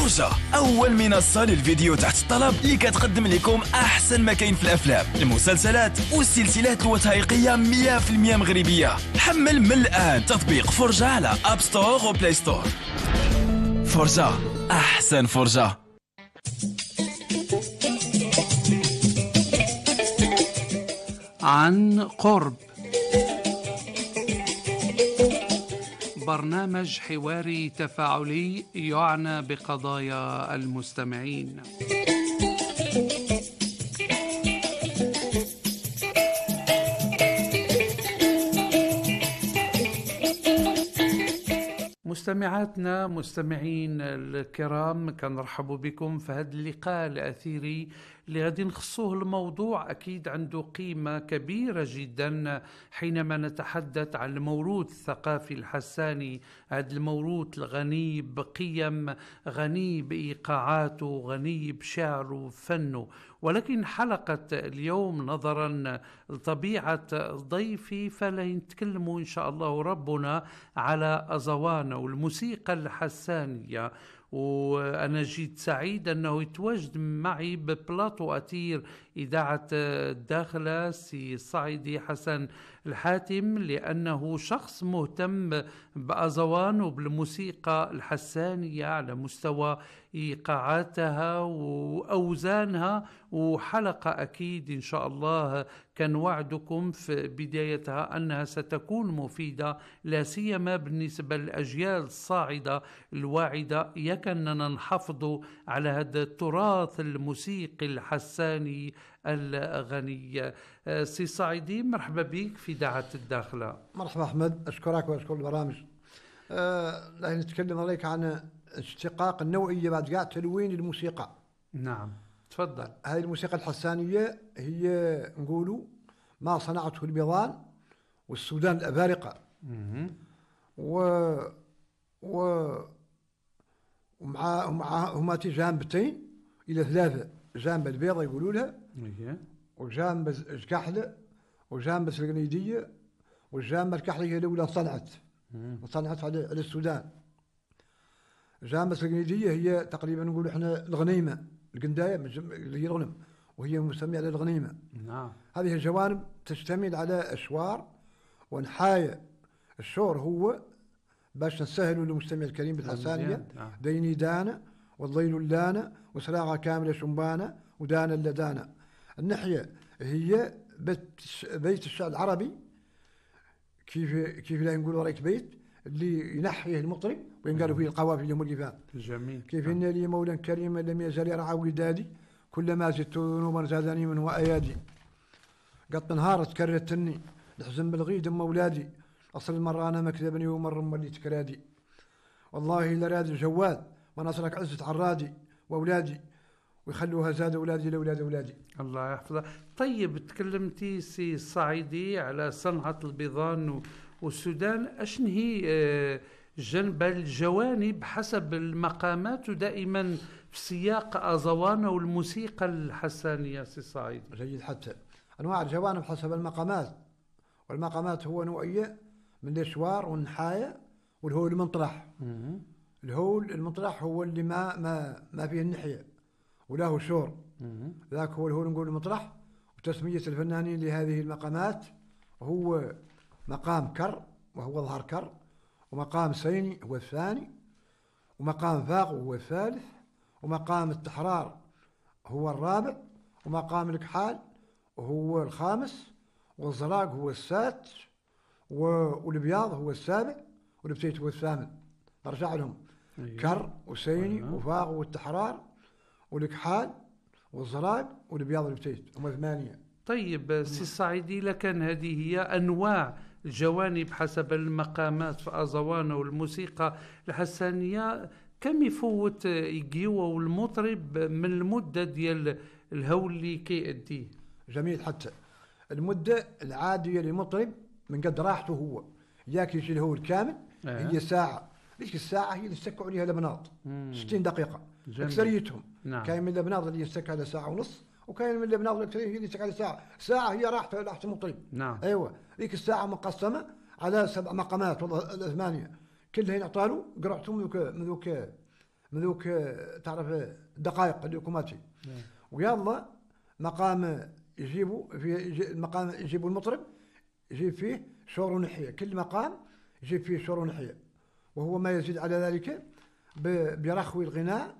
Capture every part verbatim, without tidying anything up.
فرجة، أول منصة للفيديو تحت الطلب اللي كتقدم لكم أحسن ما كاين في الأفلام، المسلسلات والسلسلات الوثائقية مية بالمية مغربية. حمل من الآن تطبيق فرجة على أب ستور وبلاي ستور. فرجة، أحسن فرجة. عن قرب، برنامج حواري تفاعلي يعنى بقضايا المستمعين. مستمعاتنا مستمعين الكرام، كنرحب بكم في هذا اللقاء الأثيري اللي غادي نخصوه الموضوع أكيد عنده قيمة كبيرة جدا حينما نتحدث عن الموروث الثقافي الحساني، هذا الموروث الغني بقيم، غني بإيقاعاته، غني بشعره وفنه. ولكن حلقة اليوم نظرا لطبيعة ضيفي فلا نتكلموا إن شاء الله ربنا على أزوان والموسيقى الحسانية. وأنا جيت سعيد أنه يتواجد معي ببلاطو أثير إذاعة الداخلة سي صعيدي حسن الحاتم، لأنه شخص مهتم بأزوان وبالموسيقى الحسانية على مستوى إيقاعاتها وأوزانها. وحلقة أكيد إن شاء الله كان وعدكم في بدايتها أنها ستكون مفيدة، لا سيما بالنسبة للأجيال الصاعدة الواعدة، يكننا نحافظ على هذا التراث الموسيقي الحساني الغني. سي صعيدي، مرحبا بك في إذاعة الداخلة. مرحبا أحمد، أشكرك وأشكر البرامج. أه نتكلم عليك عن اشتقاق النوعية بعد قاع تلوين الموسيقى. نعم تفضل. هذه الموسيقى الحسانية هي نقولوا ما صنعته البيضان والسودان الأفارقة. و و ومع ومع هما جانبتين إلى ثلاثة، جانب البيضة يقولوا لها، وجانب الكحلة، وجانب السلقنيدية، وجانب الكحلة هي الأولى صنعت وصنعت على السودان. جانب السلقنيدية هي تقريبا نقول احنا الغنيمة، القنداية اللي هي الغنم، وهي مسمية على الغنيمة. نعم. هذه الجوانب تشتمل على أشوار ونحايا. الشور هو باش نسهلوا للمستمع الكريم بالحسانية: نعم. ديني دانا والضيل اللانا وسراغة كاملة شنبانا ودانا اللدانا. النحية هي بيت, بيت الشعر العربي، كيف كيف لا نقول رأيت بيت اللي ينحيه المطرب وينقالوا فيه القوافي اللي هم الجفان. جميل. كيف إن لي مولا كريما لم يزل يرعى ودادي، كلما زدت ذنوبا زادني منه أيادي. قط نهار تكررتني لحزن بالغيد أم أولادي، أصل المرة أنا مكذبني ومر ملي تكرادي. والله لراد الجواد ونصرك عزة عرادي وأولادي، ويخلوها زاد أولادي لأولاد أولادي. الله يحفظها. طيب تكلمتي سي صعيدي على صنعة البيضان والسودان، أشن هي جنب الجوانب حسب المقامات ودائما في سياق أزوان والموسيقى الحسانية سي صعيدي؟ جيد. حتى أنواع الجوانب حسب المقامات، والمقامات هو نوعية من الأشوار والنحايا والهول المنطرح. الهول المنطرح هو اللي ما ما ما فيه النحية وله شور، ذاك هو الهول نقول المنطرح. وتسمية الفنانين لهذه المقامات هو مقام كر وهو ظهر كر، ومقام سيني هو الثاني، ومقام فاق هو الثالث، ومقام التحرار هو الرابع، ومقام الكحال هو الخامس، والزراق هو السادس، والبياض هو السابع، والبتيت هو الثامن. نرجع لهم: أيوه. كر وسيني أيوه. وفاق والتحرار والكحال والزراق والبياض والبتيت، هم ثمانية. طيب سي صعيدي، لكن هذه هي أنواع الجوانب حسب المقامات في أزوان والموسيقى الحسانية. كم يفوت يقيوه والمطرب من المدة ديال الهول اللي كيأديه؟ جميل. حتى المدة العادية للمطرب من قد راحته هو ياك يجي الهول كامل أه. هي ساعة. ليش الساعة؟ هي اللي يستكوا عليها لبناط ستين دقيقة أكثريتهم. نعم. كاين من لبناط اللي يستك على ساعة ونص، وكاين من لبناط اللي يستك على ساعة. ساعة هي راحت راحة المطرب. نعم. أيوة. ذيك الساعة مقسمة على سبع مقامات والله ثمانية، كلها ينعطالوا قرعتهم من ذوك من ذوك من ذوك تعرف دقائق اليوكوماتي. ويلا مقام يجيبوا في المقام يجيبوا المطرب يجيب فيه شور ونحية، كل مقام يجيب فيه شور ونحية، وهو ما يزيد على ذلك برخو الغناء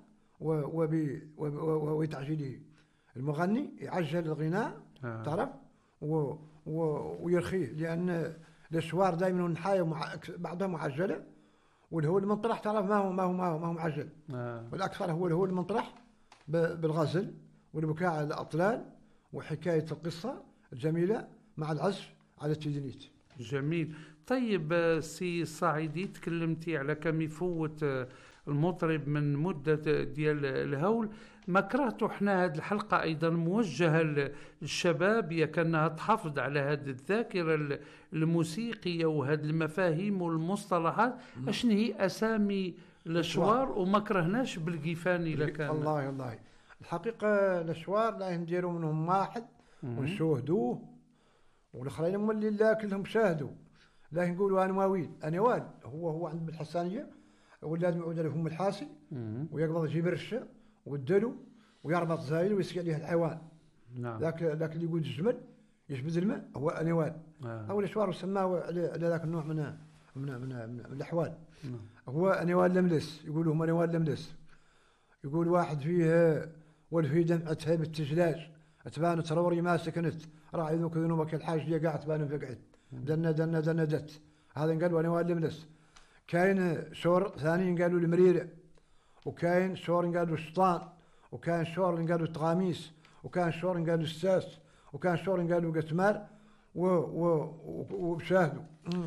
وبتعجيله. المغني يعجل الغناء آه. تعرف و ويرخيه، لأن الأشوار دائما والنحاية مع... بعضها معجلة، والهو المنطرح تعرف ما هو ما هو ما هو, ما هو معجل آه. والأكثر هو الهو المنطرح بالغزل والبكاء على الأطلال وحكاية القصة الجميلة مع العزف على التيدنيت. جميل. طيب سي صاعدي، تكلمتي على كم يفوت المطرب من مدة ديال الهول. ما كرهتوا احنا هذه الحلقة أيضا موجهة للشباب، يا كأنها تحافظ على هذه الذاكرة الموسيقية وهذه المفاهيم والمصطلحات. أشن هي أسامي الأشوار وما كرهناش بالقيفاني لكان. الله الله الحقيقة الأشوار لا نديروا منهم واحد ونشوهدوه، والآخرين هم اللي لا كلهم شاهدوا، لا نقولوا أنواويل أنوال. هو هو عند بالحسانية ولازم يعود لهم الحاسي ويقبض يجيب الرشة والدلو ويربط زايل ويسقي عليه الحيوان. نعم. ذاك ذاك اللي يقول الجمل يشبذ الماء هو أنوال. آه. أو الأشوار سماه على ذاك النوع من من من, من, من الأحوال. نعم. هو أنوال لملس، يقولوا هم أنوال لملس. يقول واحد فيه والفي دمعتها بالتجلاج تبان تروري ما سكنت راعي ذوك ذنوبك الحاج لي قاعد تبان فقعت دنا دنا دنا دت. هذا قالوا أنوال لملس. كاين شور ثاني قالوا المريرة، وكاين شور قالوا الشطان، وكاين شور قالوا التغاميس، وكان شور قالوا الساس، وكان شور قالوا قتمار وشاهدوا.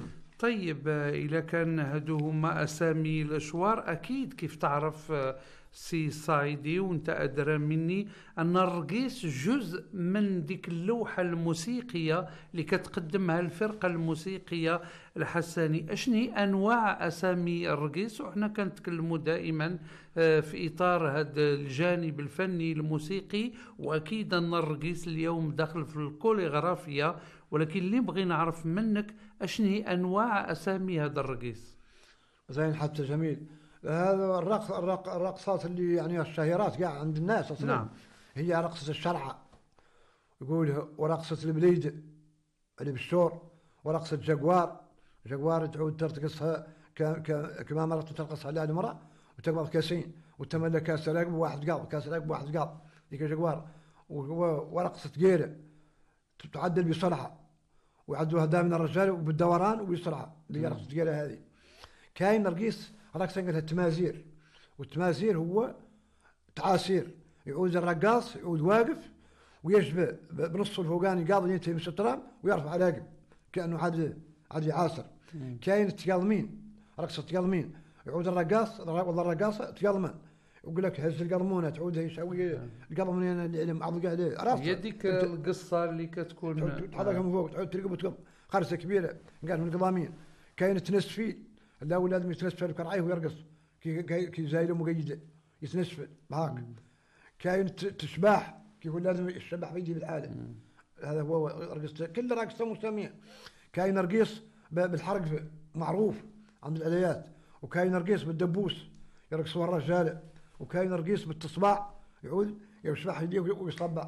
طيب إذا كان هادو هما أسامي الأشوار، أكيد كيف تعرف سي صايدي وانت أدرى مني أن الرقيص جزء من ديك اللوحة الموسيقية اللي كتقدمها الفرقة الموسيقية الحساني. أشني أنواع أسامي الرقيص؟ وإحنا كنتكلموا دائما في إطار هذا الجانب الفني الموسيقي، وأكيد أن الرقيص اليوم داخل في الكوليغرافيا، ولكن اللي بغي نعرف منك أشني أنواع أسامي هذا الرقيص. زين حتى جميل. هذا الرقص الرقصات اللي يعني الشهيرات قاع عند الناس اصلا. نعم. هي رقصة الشرعة يقول، ورقصة البليد اللي بالشور، ورقصة جاكوار. جاكوار تعود ترقصها كما مرت ترقص على المرأة وتقبض كاسين وتملى كاس راقب واحد قاض، كاس راقب واحد قاض، ذيك جاكوار. ورقصة قيرة تعدل بصلحة ويعدوها دائما الرجال وبالدوران وبصلحة، اللي هي رقصة قيرة هذه. كاين رقيص رقصة قالها التمازير، والتمازير هو تعاسير، يعود الرقاص يعود واقف ويشبه بنص الفوقاني قاضي ينتهي من الشطران ويرفع راقب كأنه عاد عاد يعاصر. كاين التقلمين، رقصة التقلمين، يعود الرقاص والله الرقاصة تقلمن، يقول لك هز القلمونة تعود هي يسوي القلمونة اللي معضقة عليه راسه. هي ديك القصة اللي كتكون تحركها من فوق تعود ترقب وتقلب خرسة كبيرة قال من القضامين. كاين التنسفيل، لا ولازم يتنسفل بكرعيه ويرقص كي كي زايله مقيده يتنسفل هاك. كاين تشباح كيقول لازم يشبح بيدي بالحاله، هذا هو رقص. كل رقصه مسميه. كاين رقيص بالحرق معروف عند الاليات، وكاين رقيص بالدبوس يرقصوا الرجاله، وكاين رقيص بالتصباع يعود يشبح يديه ويصبع.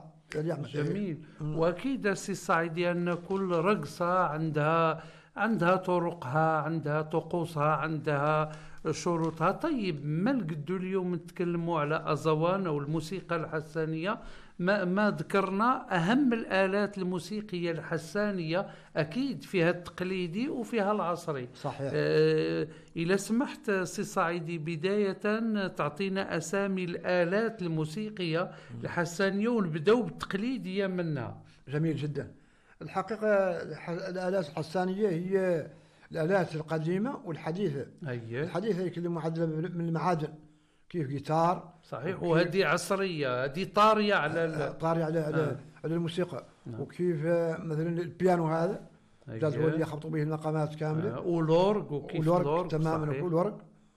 جميل. واكيد سي صاعدي ان كل رقصه عندها عندها طرقها، عندها طقوسها، عندها شروطها. طيب ما نقدروا اليوم نتكلموا على أزوان أو الموسيقى الحسانية؟ ما, ما ذكرنا أهم الآلات الموسيقية الحسانية، أكيد فيها التقليدي وفيها العصري. صحيح. آه إذا سمحت سي صاعدي بداية تعطينا أسامي الآلات الموسيقية الحسانية ونبدأ بالتقليدية منها. جميل جدا. الحقيقة الآلات الحسانية هي الآلات القديمة والحديثة. أيه. الحديثة يكون معدلة من المعادن كيف جيتار. صحيح. وهذه عصرية، هذه طارية على طارية على آه. على الموسيقى. آه. وكيف مثلا البيانو هذا جاز أيه. هو اللي يخبطوا به المقامات كاملة. آه. ولورج وكيف لورج تماما ولورج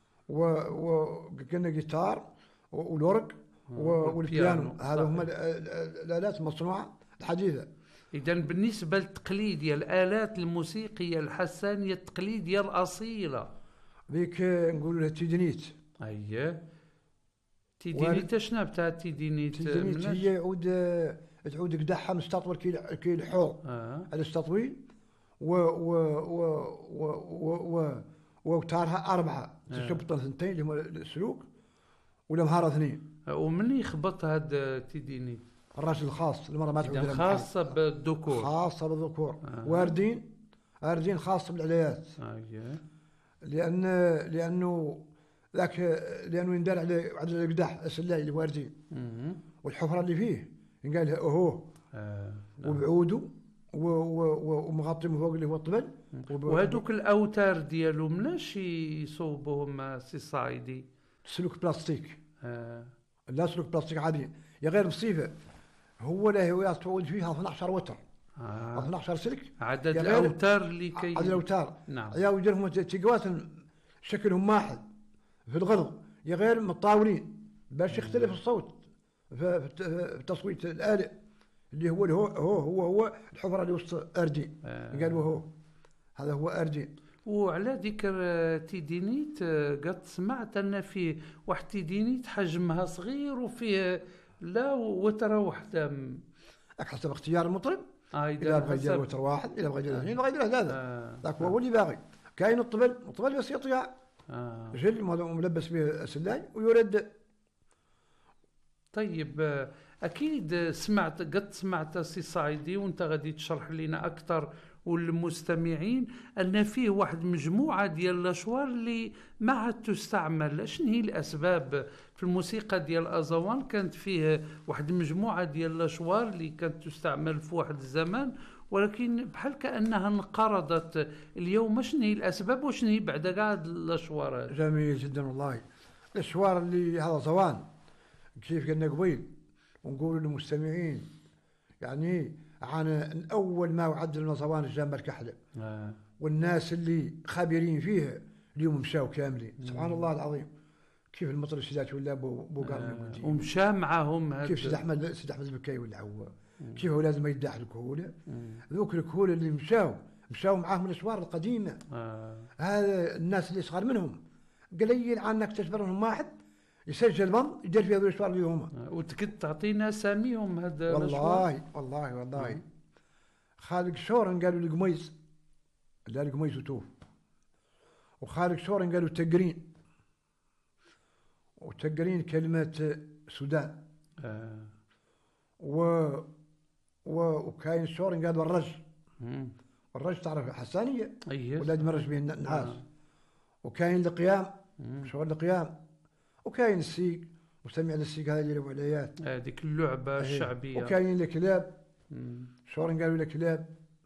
وقلنا جيتار ولورج والبيانو. هذا هم الآلات المصنوعة الحديثة. إذا بالنسبة للتقليدية الآلات الموسيقية الحسانية التقليدية الأصيلة ذيك نقول لها تيدنيت. أيه. تيدينيت شنو بتاع تيدينيت؟ تيدينيت هي يعود تعود قداحها مستطول كي كي الحوض آه. على التطويل و و و و و و وتارها أربعة آه. تشبط ثنتين اللي هما السلوك والمهارة اثنين. ومن يخبط هذا تيدينيت؟ الراجل الخاص، المرأة ما تعود خاصة بالذكور. خاصة بالذكور. آه. واردين واردين خاصة بالعليات. آه. لأن لأنه ذاك لأنه يندار على عدد القداح السلاي اللي واردين والحفرة اللي فيه ينقال له أهو آه. وبعوده ومغطي من فوق اللي هو الطبل. وهذوك الأوتار ديالو مناش يصوبوهم سي صايدي؟ سلوك بلاستيك. آه. لا سلوك بلاستيك عادي يا غير مصيفة. هو له هو تعود فيها اثنا عشر وتر. آه. اثنا عشر سلك عدد الأوتار اللي كي عدد الأوتار. نعم. يا ويديرهم تيقوات شكلهم واحد في الغض يا غير متطاولين باش يختلف الصوت في تصويت الآلة اللي هو هو هو هو, هو الحفرة اللي وسط أردين. آه. قالوا هو هذا هو أردين. وعلى ذكر تيدينيت قد سمعت أن فيه واحد تيدينيت حجمها صغير وفيه لا وتر واحدة حسب اختيار المطرب. آه إذا بغى يدير وتر واحد إذا بغى يدير اثنين بغى يدير ثلاثة. ذاك هو اللي باغي. كاين الطبل الطبل بس يطيع آه. جل ملبس به السلاي ويرد. طيب أكيد سمعت قد سمعت سي صايدي وأنت غادي تشرح لنا أكثر والمستمعين أن فيه واحد مجموعة ديال الأشوار اللي ما عاد تستعمل. شنو هي الأسباب؟ في الموسيقى ديال أزوان كانت فيه واحد مجموعة ديال الأشوار اللي كانت تستعمل في واحد الزمان ولكن بحال كأنها انقرضت اليوم. شنو هي الأسباب وشنو هي بعد كاع الأشوار؟ جميل جدا والله. الأشوار اللي هذا زوان كيف قلنا قبيل ونقول للمستمعين يعني عن أول ما وعد المصوان الجامع الكحلة. آه. والناس اللي خبيرين فيها اليوم مشاو كاملين. سبحان الله العظيم. كيف المطر السيدات ولا بو بو آه. ومشى معهم كيف سيد أحمد سيد أحمد البكاي ولا هو كيف هو لازم يداح الكهولة. ذوك الكهولة اللي مشاو مشاو معاهم الأشوار القديمة. آه. هذا الناس اللي صغار منهم قليل عنك تجبرهم واحد يسجل بند يدير فيها الاشوار اللي هما. وتكد تعطينا اساميهم هذا والله والله والله. مم. خالق شورن قالوا القميص لا القميص وتوف. وخالق شورن قالوا تقرين وتقرين كلمة سودان. آه. و و وكاين شورن قالوا الرج. مم. والرج تعرف حسانية. أيه. ولا يمرج به النعاس. آه. وكاين القيام شغل القيام. وكاين السيق مستمع للسيق هذا اللي يلعبوا عليات هذيك اللعبة أيه. الشعبية. وكاين الكلاب شورن قالوا الكلاب.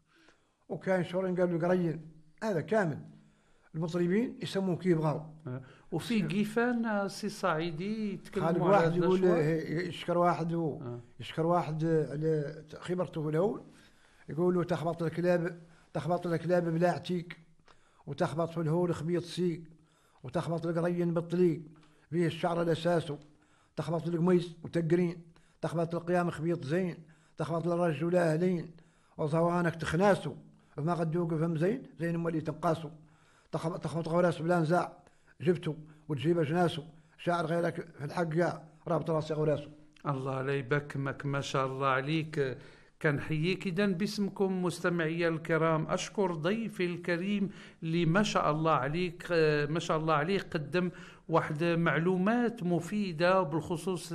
وكاين شورن قالوا قرين. هذا كامل المطربين يسموه كي يبغاو. أه. وفي قيفان سي صعيدي يتكلموا على واحد يقول يشكر واحد أه. يشكر واحد على خبرته في الاول يقولوا تخبط الكلاب تخبط الكلاب بلا عتيك وتخبط في الهول خبيط سيق وتخبط القرين بالطليق فيه الشعر الأساسه تخبط القميص وتقرين تخبط القيام خبيط زين تخبط الرجل أهلين وصوانك تخناسو وما قد يوقف هم زين زين مولي تنقاسو تخبط تخبط غوراس بلا نزاع جبته وتجيب جناسو شاعر غيرك في الحق يا رابط راسي غوراسو. الله لا يبكمك ما شاء الله عليك. كنحييك إذن باسمكم مستمعي الكرام. أشكر ضيفي الكريم اللي ما شاء الله عليك ما شاء الله عليه قدم واحد معلومات مفيدة بالخصوص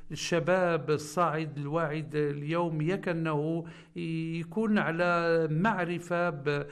الشباب الصاعد الواعد اليوم يكنه يكون على معرفة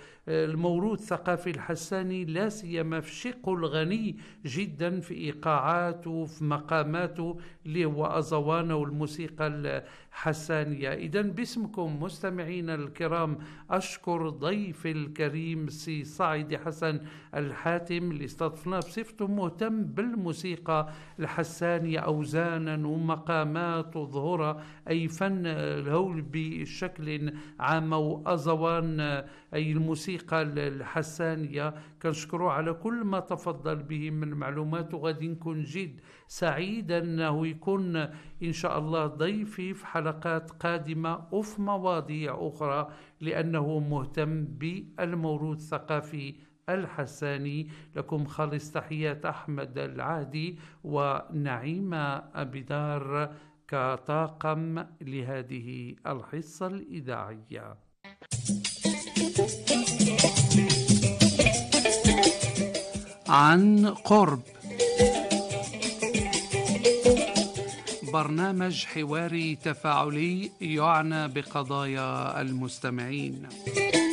بالموروث الثقافي الحساني لا سيما في الشق الغني جدا في إيقاعاته في مقاماته اللي هو أزوانه والموسيقى الحسانية. إذن باسمكم مستمعين الكرام أشكر ضيفي الكريم سي صاعد حسن الحاتم اللي استضفناه بصفته مهتم بالموسيقى الحسانية أوزانا ومقامات وظهورها أي فن الهول بشكل عام وأزوان أي الموسيقى الحسانية. كنشكره على كل ما تفضل به من معلومات وغادي نكون جد سعيد أنه يكون إن شاء الله ضيفي في حلقات قادمة وفي مواضيع أخرى لأنه مهتم بالموروث الثقافي الحساني. لكم خالص تحيات أحمد العهدي ونعيمة أبيدار كطاقم لهذه الحصة الإذاعية. عن قرب، برنامج حواري تفاعلي يعنى بقضايا المستمعين.